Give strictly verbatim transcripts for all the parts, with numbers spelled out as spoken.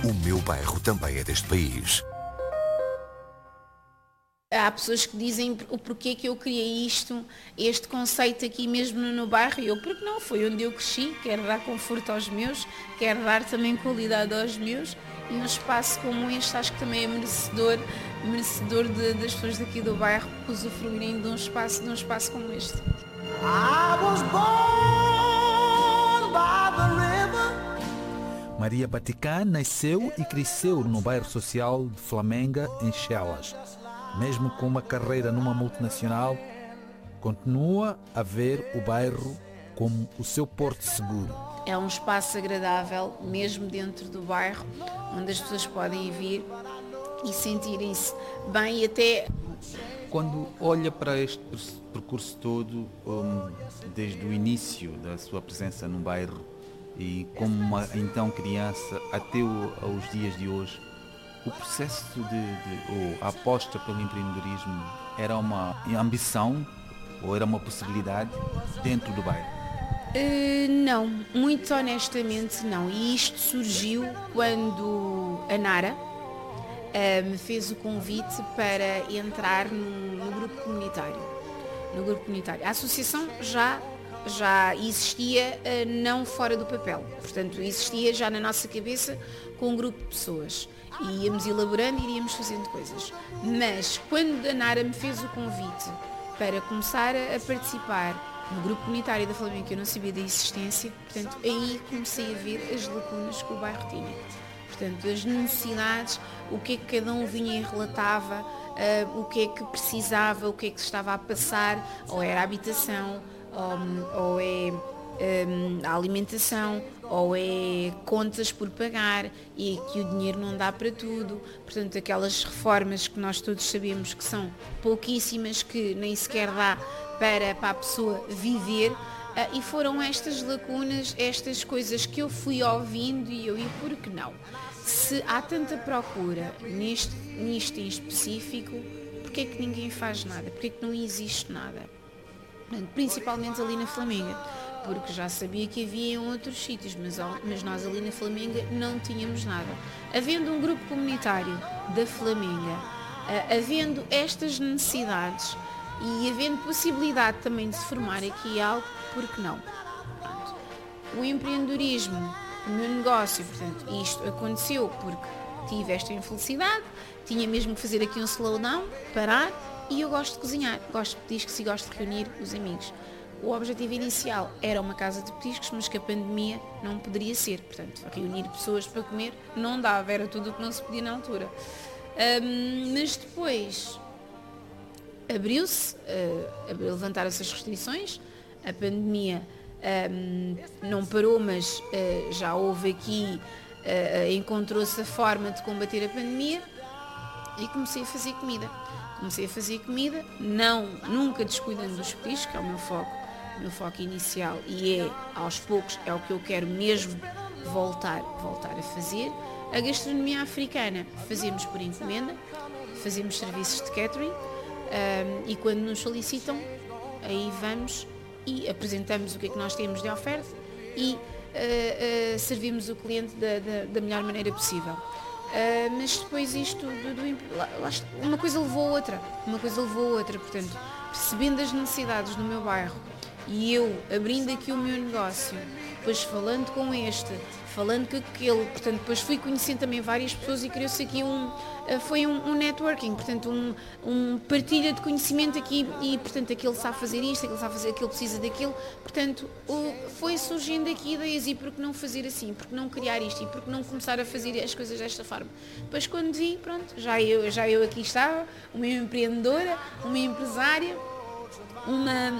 O meu bairro também é deste país. Há pessoas que dizem o porquê que eu criei isto, este conceito aqui mesmo no bairro, e eu, porque não, foi onde eu cresci, quero dar conforto aos meus, quero dar também qualidade aos meus, e um espaço como este acho que também é merecedor, merecedor de, das pessoas daqui do bairro usufruírem de um espaço, de um espaço como este. I was born by the river. Maria Baticá nasceu e cresceu no bairro social de Flamenga, em Chelas. Mesmo com uma carreira numa multinacional, continua a ver o bairro como o seu porto seguro. É um espaço agradável, mesmo dentro do bairro, onde as pessoas podem vir e sentirem-se bem e até... Quando olha para este percurso todo, um, desde o início da sua presença no bairro e como uma então criança até o, aos dias de hoje, o processo de, de ou a aposta pelo empreendedorismo era uma ambição ou era uma possibilidade dentro do bairro? Uh, não, muito honestamente não. E isto surgiu quando a Nara uh, me fez o convite para entrar no, no grupo comunitário. No grupo comunitário. A associação já, já existia uh, não fora do papel. Portanto, existia já na nossa cabeça com um grupo de pessoas. E íamos elaborando e iríamos fazendo coisas. Mas quando a Nara me fez o convite para começar a participar no grupo comunitário da Flamenga, que eu não sabia da existência, portanto, aí comecei a ver as lacunas que o bairro tinha. Portanto, as necessidades, o que é que cada um vinha e relatava, uh, o que é que precisava, o que é que se estava a passar, ou era a habitação, ou, ou é um, a alimentação, ou é contas por pagar e que o dinheiro não dá para tudo. Portanto, aquelas reformas que nós todos sabemos que são pouquíssimas, que nem sequer dá para, para a pessoa viver. E foram estas lacunas, estas coisas que eu fui ouvindo e eu, e por que não? Se há tanta procura neste, nisto em específico, porquê é que ninguém faz nada? Porquê é que não existe nada? Principalmente ali na Flamenga. Porque já sabia que havia em outros sítios, mas, mas nós ali na Flamenga não tínhamos nada. Havendo um grupo comunitário da Flamenga, havendo estas necessidades e havendo possibilidade também de se formar aqui algo, por que não? Pronto. O empreendedorismo, o meu negócio, portanto, isto aconteceu porque tive esta infelicidade, tinha mesmo que fazer aqui um slowdown, parar, e eu gosto de cozinhar, gosto de petiscos e gosto de reunir os amigos. O objetivo inicial era uma casa de petiscos, mas que a pandemia não poderia ser. Portanto, reunir pessoas para comer não dava, era tudo o que não se podia na altura. Um, mas depois abriu-se, uh, levantaram-se as restrições, a pandemia um, não parou, mas uh, já houve aqui, uh, encontrou-se a forma de combater a pandemia e comecei a fazer comida. Comecei a fazer comida, não, nunca descuidando dos petiscos, que é o meu foco. O meu foco inicial e é, aos poucos, é o que eu quero mesmo voltar, voltar a fazer. A gastronomia africana fazemos por encomenda, fazemos serviços de catering um, e quando nos solicitam, aí vamos e apresentamos o que é que nós temos de oferta e uh, uh, servimos o cliente da, da, da melhor maneira possível. Uh, mas depois isto, do, do, uma coisa levou a outra, uma coisa levou a outra, portanto, percebendo as necessidades do meu bairro, e eu abrindo aqui o meu negócio, depois falando com este, falando com aquele, portanto, depois fui conhecendo também várias pessoas e criou-se aqui um, foi um, um networking, portanto, um, um partilha de conhecimento aqui e, portanto, aquele sabe fazer isto, aquele sabe fazer aquilo, precisa daquilo, portanto, o, foi surgindo aqui ideias e por que não fazer assim, por que não criar isto e por que não começar a fazer as coisas desta forma. Depois quando vi, pronto, já eu, já eu aqui estava, uma empreendedora, uma empresária, uma...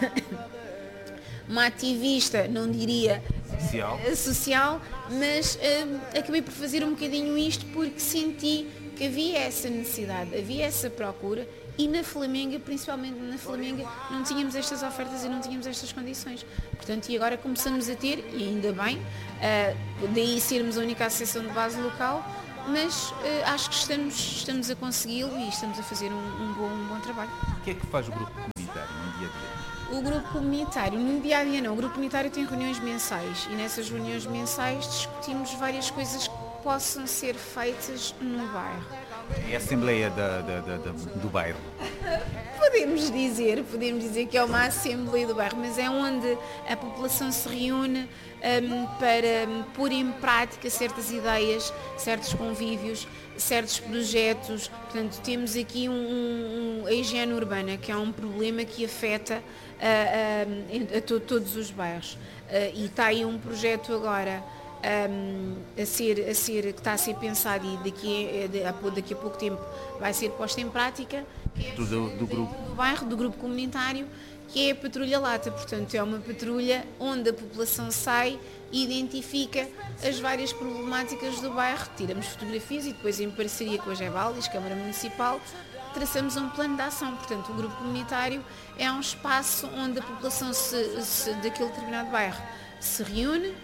uma ativista, não diria social, social mas uh, acabei por fazer um bocadinho isto porque senti que havia essa necessidade, havia essa procura e na Flamenga, principalmente na Flamenga, não tínhamos estas ofertas e não tínhamos estas condições. Portanto, e agora começamos a ter, e ainda bem, uh, daí sermos a única associação de base local, mas uh, acho que estamos, estamos a consegui-lo e estamos a fazer um, um, bom, um bom trabalho. O que é que faz o grupo comunitário no dia a dia? O grupo comunitário, no dia a dia não, o grupo comunitário tem reuniões mensais e nessas reuniões mensais discutimos várias coisas que possam ser feitas no bairro. É a Assembleia da, da, da, da, do bairro. Podemos dizer, podemos dizer que é uma Assembleia do bairro, mas é onde a população se reúne um, para um, pôr em prática certas ideias, certos convívios, certos projetos. Portanto, temos aqui um, um, a higiene urbana, que é um problema que afeta uh, uh, a to, todos os bairros. Uh, e está aí um projeto agora Um, a ser, a ser, que está a ser pensado e daqui a, daqui a pouco tempo vai ser posto em prática, que é do, do, grupo. do bairro, do grupo comunitário, que é a Patrulha Lata. Portanto, é uma patrulha onde a população sai e identifica as várias problemáticas do bairro, tiramos fotografias e depois, em parceria com a Gebalis, Câmara Municipal, traçamos um plano de ação. Portanto, o grupo comunitário é um espaço onde a população se, se, daquele determinado bairro se reúne,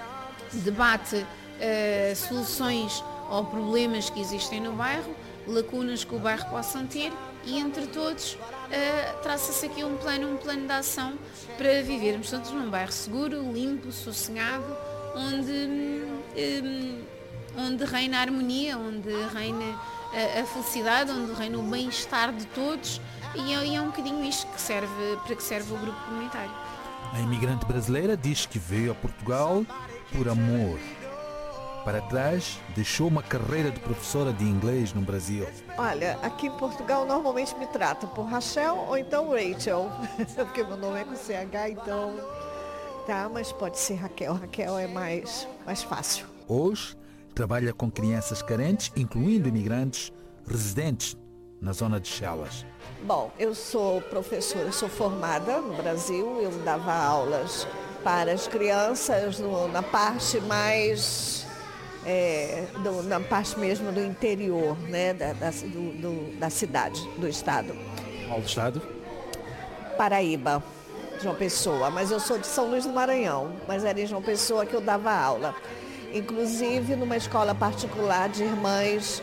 debate uh, soluções ou problemas que existem no bairro, lacunas que o bairro possam ter e entre todos uh, traça-se aqui um plano, um plano de ação para vivermos todos num bairro seguro, limpo, sossegado, onde, um, onde reina a harmonia, onde reina a, a felicidade, onde reina o bem-estar de todos e é, e é um bocadinho isto que serve, para que serve o grupo comunitário. A imigrante brasileira diz que veio a Portugal por amor. Para trás, deixou uma carreira de professora de inglês no Brasil. Olha, aqui em Portugal normalmente me tratam por Rachel ou então Rachel, porque meu nome é com C H, então tá, mas pode ser Raquel. Raquel é mais, mais fácil. Hoje, trabalha com crianças carentes, incluindo imigrantes residentes na zona de Chelas. Bom, eu sou professora, sou formada no Brasil, eu dava aulas para as crianças no, na parte mais, é, do, na parte mesmo do interior, né, da, da, do, do, da cidade, do estado. Qual estado? Paraíba, João Pessoa, mas eu sou de São Luís do Maranhão, mas era em João Pessoa que eu dava aula. Inclusive numa escola particular de irmãs,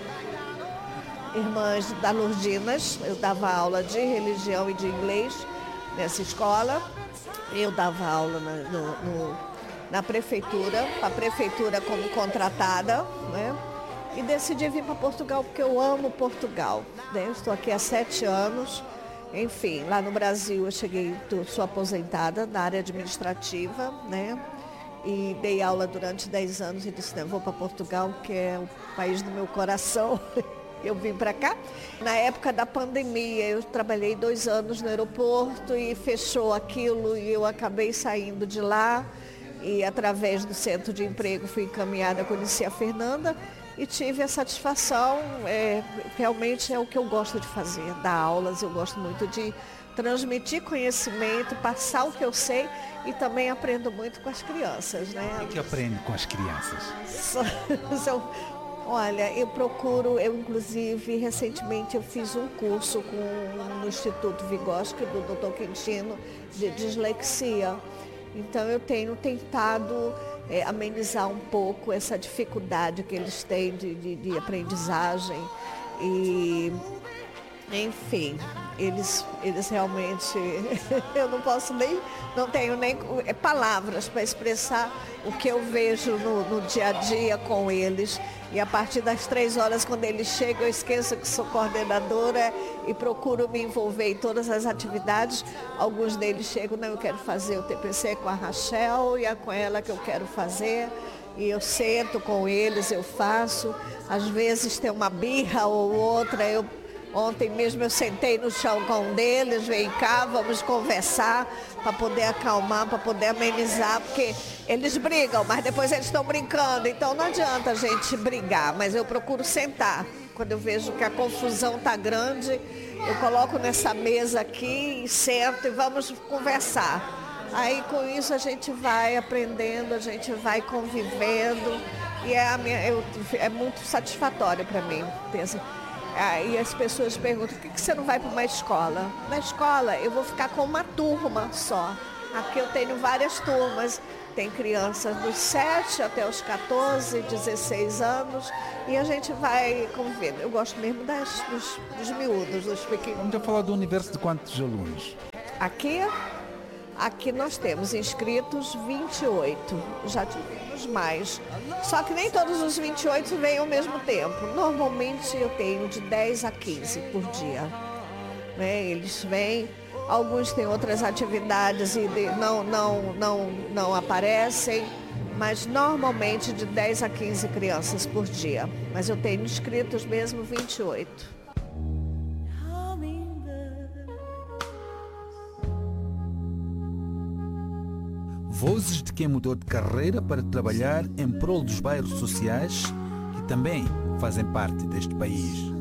irmãs da Lourdinas, eu dava aula de religião e de inglês nessa escola. Eu dava aula na, no, no, na prefeitura, a prefeitura como contratada, né? E decidi vir para Portugal porque eu amo Portugal, né? Eu estou aqui há sete anos, enfim, lá no Brasil eu cheguei, sou aposentada na área administrativa, né? E dei aula durante dez anos e disse, não, vou para Portugal, que é o país do meu coração. Eu vim para cá. Na época da pandemia, eu trabalhei dois anos no aeroporto e fechou aquilo e eu acabei saindo de lá. E através do centro de emprego fui encaminhada, conheci a Fernanda e tive a satisfação, é, realmente é o que eu gosto de fazer, dar aulas, eu gosto muito de transmitir conhecimento, passar o que eu sei e também aprendo muito com as crianças, né? O que aprende com as crianças? São, olha, eu procuro, eu inclusive recentemente eu fiz um curso com, no Instituto Vygotsky, do doutor Quintino, de dislexia. Então eu tenho tentado é, amenizar um pouco essa dificuldade que eles têm de, de, de aprendizagem e, enfim, eles, eles realmente, eu não posso nem, não tenho nem palavras para expressar o que eu vejo no, no dia a dia com eles. E a partir das três horas, quando eles chegam, eu esqueço que sou coordenadora e procuro me envolver em todas as atividades. Alguns deles chegam, não, eu quero fazer o T P C com a Rachel e é com ela que eu quero fazer. E eu sento com eles, eu faço. Às vezes tem uma birra ou outra, eu... Ontem mesmo eu sentei no chão com um deles, vem cá, vamos conversar para poder acalmar, para poder amenizar, porque eles brigam, mas depois eles estão brincando, então não adianta a gente brigar, mas eu procuro sentar. Quando eu vejo que a confusão está grande, eu coloco nessa mesa aqui e sento e vamos conversar. Aí com isso a gente vai aprendendo, a gente vai convivendo e é, a minha, eu, é muito satisfatório para mim. Penso, aí as pessoas perguntam, por que você não vai para uma escola? Na escola eu vou ficar com uma turma só. Aqui eu tenho várias turmas. Tem crianças dos sete até os quatorze, dezesseis anos. E a gente vai convivendo. Eu gosto mesmo das, dos, dos miúdos, dos pequenos. Vamos já falar do universo de quantos alunos? Aqui Aqui nós temos inscritos vinte e oito, já tivemos mais. Só que nem todos os vinte e oito vêm ao mesmo tempo. Normalmente eu tenho de dez a quinze por dia. Né? Eles vêm, alguns têm outras atividades e de, não, não, não, não aparecem, mas normalmente de dez a quinze crianças por dia. Mas eu tenho inscritos mesmo vinte e oito. Vozes de quem mudou de carreira para trabalhar em prol dos bairros sociais que também fazem parte deste país.